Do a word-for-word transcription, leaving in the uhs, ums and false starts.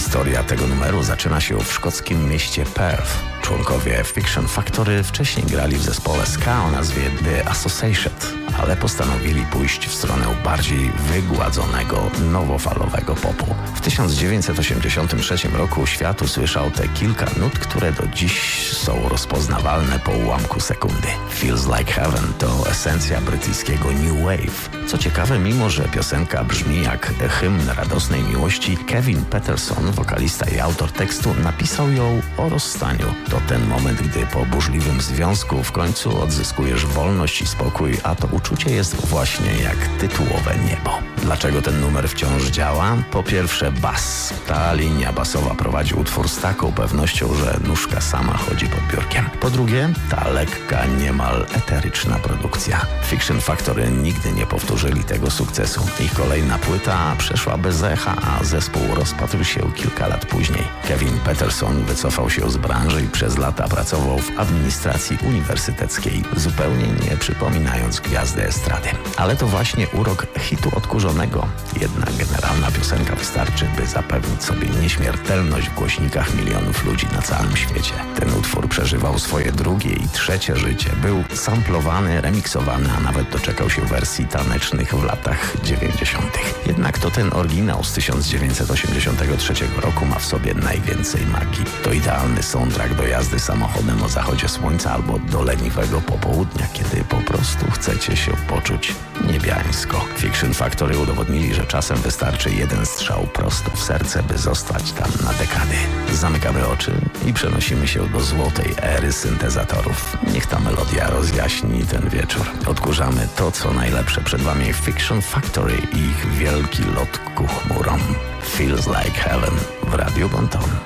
Historia tego numeru zaczyna się w szkockim mieście Perth. Członkowie Fiction Factory wcześniej grali w zespole ska o nazwie The Associated, ale postanowili pójść w stronę bardziej wygładzonego, nowofalowego popu. W tysiąc dziewięćset osiemdziesiątym trzecim roku świat usłyszał te kilka nut, które do dziś są rozpoznawalne po ułamku sekundy. Feels Like Heaven to esencja brytyjskiego New Wave. Co ciekawe, mimo że piosenka brzmi jak hymn radosnej miłości, Kevin Peterson, wokalista i autor tekstu, napisał ją o rozstaniu. To ten moment, gdy po burzliwym związku w końcu odzyskujesz wolność i spokój, a to uczucie jest właśnie jak tytułowe niebo. Dlaczego ten numer wciąż działa? Po pierwsze bas. Ta linia basowa prowadzi utwór z taką pewnością, że nóżka sama chodzi pod biurkiem. Po drugie, ta lekka, niemal eteryczna produkcja. Fiction Factory nigdy nie powtórzyli tego sukcesu. Ich kolejna płyta przeszła bez echa, a zespół rozpadł się kilka lat później. Kevin Peterson wycofał się z branży i przez lata pracował w administracji uniwersyteckiej, zupełnie nie przypominając gwiazdy estrady. Ale to właśnie urok hitu odkurzonego. Jedna generalna piosenka wystarczy, by zapewnić sobie nieśmiertelność w głośnikach milionów ludzi na całym świecie. Ten utwór przeżywał swoje drugie i trzecie życie. Był samplowany, remiksowany, a nawet doczekał się wersji tanecznych w latach dziewięćdziesiątych. Jednak to ten oryginał z tysiąc dziewięćset osiemdziesiątego trzeciego roku ma w sobie najwięcej magii. To idealny soundtrack do jazdy samochodem o zachodzie słońca albo do leniwego popołudnia, kiedy po prostu chcecie się poczuć niebiańsko. Fiction Factory udowodnili, że czasem wystarczy jeden strzał prosto w serce, by zostać tam na dekady. Zamykamy oczy i przenosimy się do złotej ery syntezatorów. Niech ta melodia rozjaśni ten wieczór. Odkurzamy to, co najlepsze. Przed wami Fiction Factory i ich wielki lot ku chmurom. Feels Like Heaven w Radiu Bon Ton.